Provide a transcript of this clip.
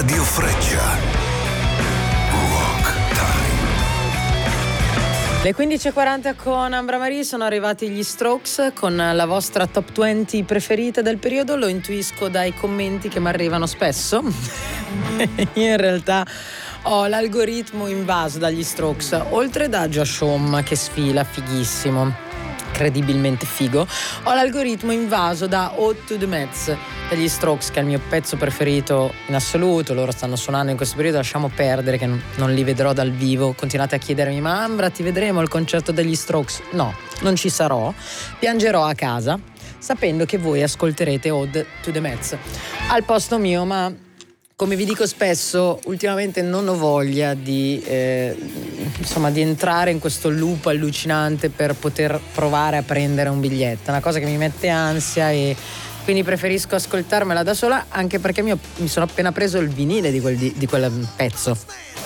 Radio Freccia. Rock Time. Le 15.40 con Ambra Marie, sono arrivati gli Strokes con la vostra top 20 preferite del periodo. Lo intuisco dai commenti che mi arrivano spesso. Io in realtà ho l'algoritmo invaso dagli Strokes, oltre da Josh Homme che sfila fighissimo, incredibilmente figo. Ho l'algoritmo invaso da Ode to the Mets degli Strokes, che è il mio pezzo preferito in assoluto. Loro stanno suonando in questo periodo, lasciamo perdere che non li vedrò dal vivo. Continuate a chiedermi: ma Ambra, ti vedremo al concerto degli Strokes? No, non ci sarò, piangerò a casa sapendo che voi ascolterete Ode to the Mets al posto mio. Ma come vi dico spesso, ultimamente non ho voglia di entrare in questo loop allucinante per poter provare a prendere un biglietto. È una cosa che mi mette ansia e quindi preferisco ascoltarmela da sola, anche perché mi sono appena preso il vinile di quel pezzo.